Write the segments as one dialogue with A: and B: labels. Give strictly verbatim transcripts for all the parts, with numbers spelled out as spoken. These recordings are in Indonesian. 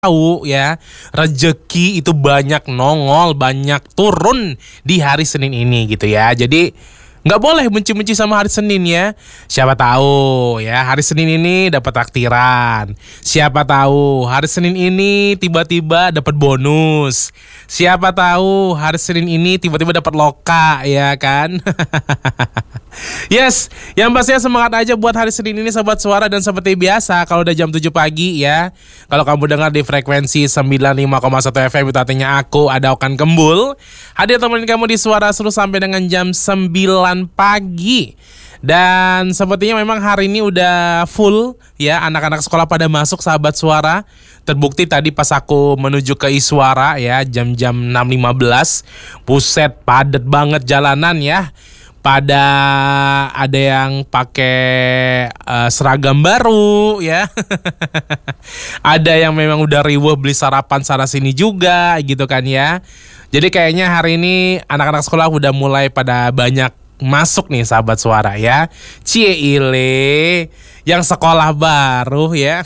A: tahu ya, rejeki itu banyak nongol, banyak turun di hari Senin ini gitu ya. Jadi nggak boleh benci-benci sama hari Senin ya. Siapa tahu ya hari Senin ini dapat taktiran. Siapa tahu hari Senin ini tiba-tiba dapat bonus. Siapa tahu hari Senin ini tiba-tiba dapat loka ya kan. Yes, yang pastinya semangat aja buat hari Senin ini Sobat Suara. Dan seperti biasa kalau udah jam tujuh pagi ya, kalau kamu dengar di frekuensi sembilan puluh lima koma satu F M, itu artinya aku ada Okan Gembul hadir temenin kamu di Suara Seru sampai dengan jam sembilan pagi. Dan sepertinya memang hari ini udah full ya, anak-anak sekolah pada masuk Sahabat Suara. Terbukti tadi pas aku menuju ke Iswara ya, jam-jam enam lima belas, buset padet banget jalanan ya. Pada ada yang pakai uh, seragam baru ya. Ada yang memang udah riweuh beli sarapan sana sini juga gitu kan ya. Jadi kayaknya hari ini anak-anak sekolah udah mulai pada banyak masuk nih Sahabat Suara ya. Ciile yang sekolah baru ya.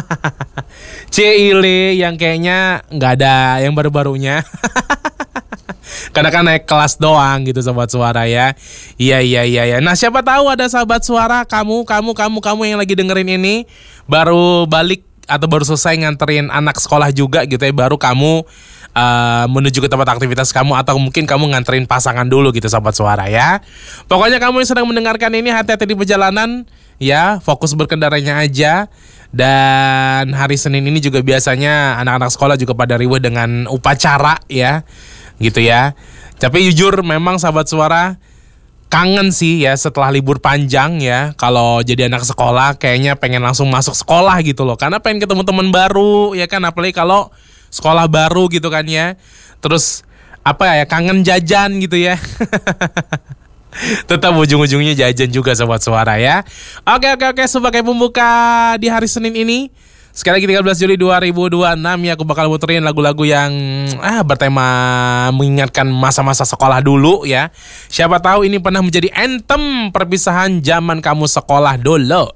A: Ciile yang kayaknya nggak ada yang baru-barunya. Karena kan naik kelas doang gitu Sobat Suara ya. Iya iya iya ya. Nah, siapa tahu ada Sahabat Suara kamu kamu kamu kamu yang lagi dengerin ini baru balik atau baru selesai nganterin anak sekolah juga gitu ya, baru kamu uh, menuju ke tempat aktivitas kamu, atau mungkin kamu nganterin pasangan dulu gitu Sobat Suara ya. Pokoknya kamu yang sedang mendengarkan ini hati-hati di perjalanan ya, fokus berkendaranya aja. Dan hari Senin ini juga biasanya anak-anak sekolah juga pada riweuh dengan upacara ya, gitu ya. Tapi jujur memang Sahabat Suara kangen sih ya setelah libur panjang ya. Kalau jadi anak sekolah kayaknya pengen langsung masuk sekolah gitu loh, karena pengen ketemu teman baru ya kan, apalagi kalau sekolah baru gitu kan ya. Terus apa ya, kangen jajan gitu ya. Tetap ujung-ujungnya jajan juga Sobat Suara ya. Oke oke oke, sebagai pembuka di hari Senin ini, sekali lagi tiga belas Juli dua ribu dua puluh enam ya, aku bakal muterin lagu-lagu yang ah bertema mengingatkan masa-masa sekolah dulu ya. Siapa tahu ini pernah menjadi anthem perpisahan zaman kamu sekolah dulu.